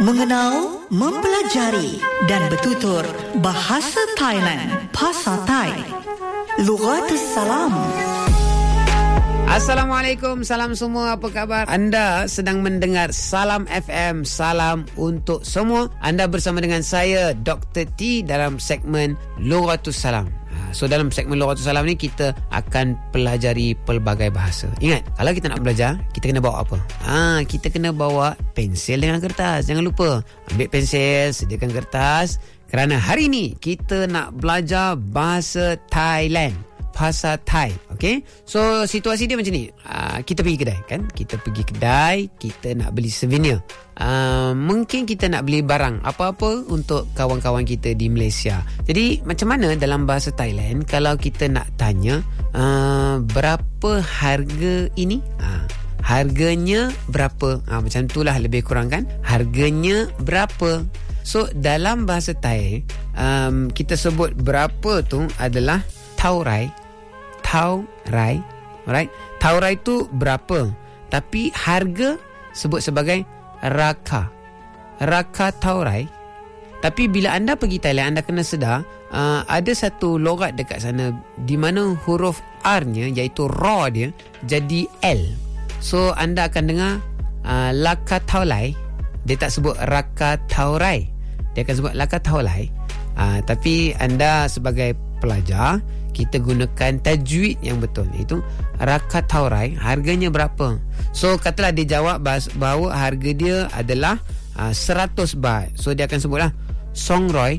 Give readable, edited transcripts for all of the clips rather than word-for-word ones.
Mengenal, mempelajari dan bertutur bahasa Thailand, Bahasa Thai. Lughatus Salam. Assalamualaikum, salam semua, apa khabar? Anda sedang mendengar Salam FM, salam untuk semua. Anda bersama dengan saya, Dr. T, dalam segmen Lughatus Salam. So dalam segmen Lughatus Salam ni kita akan pelajari pelbagai bahasa. Ingat, kalau kita nak belajar, kita kena bawa apa? Kita kena bawa pensel dengan kertas. Jangan lupa, ambil pensel, sediakan kertas. Kerana hari ni kita nak belajar bahasa Thailand, bahasa Thai. Okay, so situasi dia macam ni. Kita pergi kedai kan, kita pergi kedai, kita nak beli souvenir. Mungkin kita nak beli barang apa-apa untuk kawan-kawan kita di Malaysia. Jadi macam mana dalam bahasa Thailand kalau kita nak tanya berapa harga ini? Harganya berapa? Macam itulah lebih kurang kan, harganya berapa. So dalam bahasa Thai kita sebut berapa tu adalah taurai. Taurai, alright? Taurai tu berapa? Tapi harga sebut sebagai raka. Raka taurai. Tapi bila anda pergi Thailand, anda kena sedar ada satu logat dekat sana di mana huruf R-nya, iaitu ra dia, jadi L. So anda akan dengar laka taulai. Dia tak sebut raka taurai, dia akan sebut laka taulai. Tapi anda sebagai pelajar, kita gunakan tajwid yang betul, iaitu raka taurai, harganya berapa. So katalah dia jawab bahawa harga dia adalah 100 baht. So dia akan sebutlah song roy.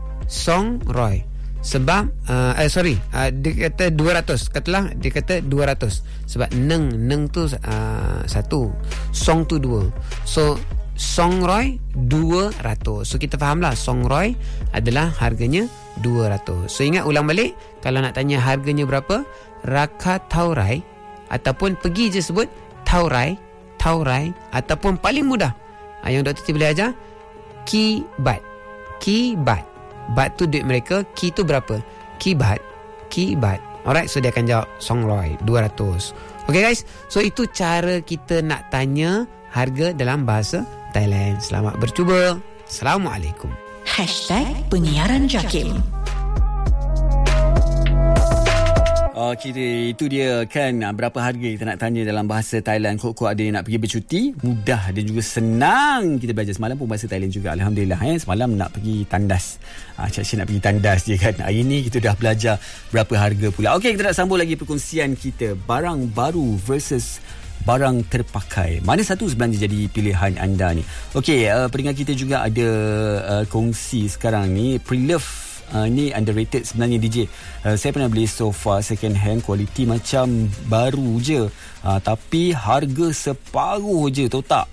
Sebab dia kata 200. Katalah dia kata 200. Sebab neng tu satu, song tu dua. So song roy 200. So kita fahamlah song roy adalah harganya 200. So ingat, ulang balik, kalau nak tanya harganya berapa, raka taurai, ataupun pergi je sebut taurai, ataupun paling mudah yang Dr. T boleh ajar, ki bat. Bat tu duit mereka, ki tu berapa, ki bat. Alright, so dia akan jawab song roy 200. Okay guys, so itu cara kita nak tanya harga dalam bahasa Thailand. Selamat bercuba. Assalamualaikum. #Penyiaran Jakim. Okay, itu dia kan, berapa harga kita nak tanya dalam bahasa Thailand. Kok ada yang nak pergi bercuti, mudah dan juga senang kita belajar. Semalam pun bahasa Thailand juga, Alhamdulillah. Semalam nak pergi tandas, Cik nak pergi tandas je kan. Hari ni kita dah belajar berapa harga pula. Okay, kita nak sambung lagi perkongsian kita, barang baru versus barang terpakai. Mana satu sebenarnya jadi pilihan anda ni? Okey, pendengar kita juga ada kongsi sekarang ni, Pre-Love ni underrated sebenarnya DJ. Saya pernah beli sofa second hand, kualiti macam baru je, tapi harga separuh je, tahu tak?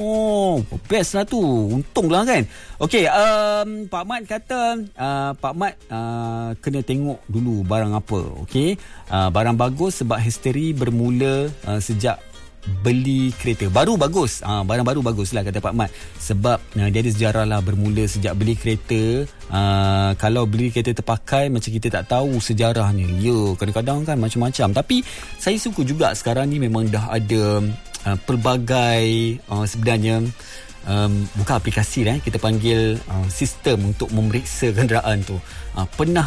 Best lah tu, untung lah kan. Okey, Pak Mat kata Pak Mat kena tengok dulu barang apa. Okey, barang bagus sebab history bermula sejak beli kereta baru bagus. Barang baru bagus lah kata Pak Mat, sebab dia ada sejarah lah, bermula sejak beli kereta. Kalau beli kereta terpakai, macam kita tak tahu sejarahnya. Ya, kadang-kadang kan macam-macam. Tapi saya suka juga sekarang ni memang dah ada pelbagai sebenarnya bukan aplikasi kita panggil sistem untuk memeriksa kenderaan tu. Pernah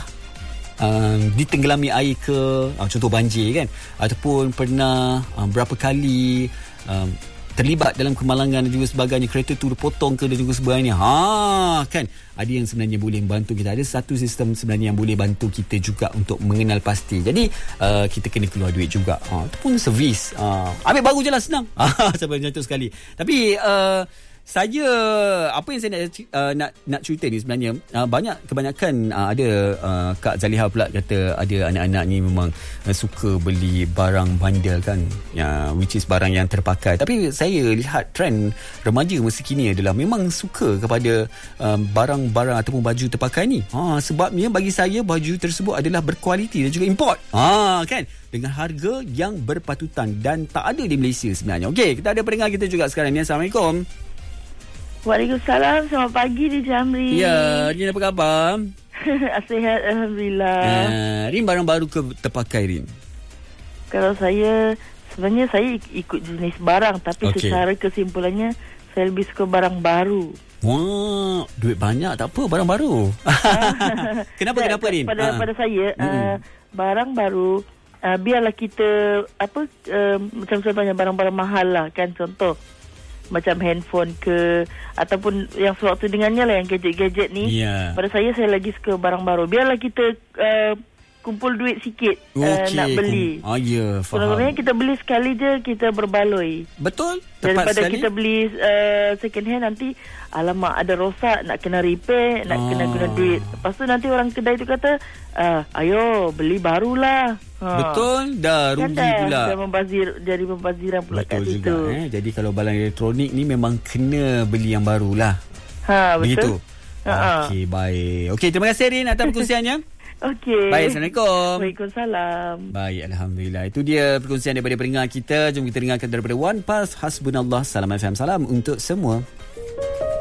ditenggelami air ke, contoh banjir kan, ataupun pernah berapa kali terlibat dalam kemalangan dan juga sebagainya, kereta tu dipotong ke dan juga sebagainya, kan ada yang sebenarnya boleh membantu kita. Ada satu sistem sebenarnya yang boleh bantu kita juga untuk mengenal pasti. Jadi kita kena keluar duit juga, ataupun servis, ambil baru je lah, senang. Sampai macam tu sekali. Tapi saya, apa yang saya nak cerita ni sebenarnya, kebanyakan ada Kak Zaliha pula kata ada anak-anak ni memang suka beli barang bandel kan, which is barang yang terpakai. Tapi saya lihat trend remaja masa kini adalah memang suka kepada barang-barang ataupun baju terpakai ni. Sebabnya bagi saya baju tersebut adalah berkualiti dan juga import, kan, dengan harga yang berpatutan dan tak ada di Malaysia sebenarnya. Okey, kita ada pendengar kita juga sekarang ni. Assalamualaikum. Waalaikumsalam, selamat pagi di Jamri. Ya, Rin apa khabar? Sihat, Alhamdulillah. Rin barang baru ke terpakai, Rin? Kalau saya, sebenarnya saya ikut jenis barang, tapi secara kesimpulannya saya lebih suka barang baru. Wah, duit banyak tak apa, barang baru. Kenapa Rin? Pada saya, barang baru, biarlah kita, macam contohnya barang-barang mahal lah kan, contoh. Macam handphone ke, ataupun yang sewaktu dengannya lah, yang gadget-gadget ni. Pada saya lagi suka barang baru. Biarlah kita kumpul duit sikit nak beli. Ya, faham. Sebenarnya kita beli sekali je, kita berbaloi. Betul, tepat daripada sekali. kita beli second hand, nanti alamak ada rosak, nak kena repair, nak kena guna duit. Lepas tu nanti orang kedai tu kata, ayo beli barulah. Betul, dah rugi kan pula. Jadi pembaziran pula. Betul kat juga. situ. Jadi kalau barang elektronik ni memang kena beli yang barulah. Betul. Begitu. Okey, baik. Okey, terima kasih Rin atas perkongsiannya. Okey. Baik, Assalamualaikum. Waalaikumsalam. Baik, Alhamdulillah. Itu dia perkongsian daripada pendengar kita. Jom kita dengarkan daripada Wan Pas. Hasbunallah. Salam FM. Salam untuk semua.